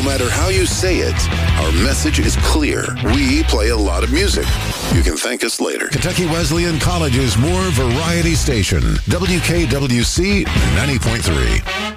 matter how you say it, our message is clear. We play a lot of music. You can thank us later. Kentucky Wesleyan College's more variety station, WKWC 90.3.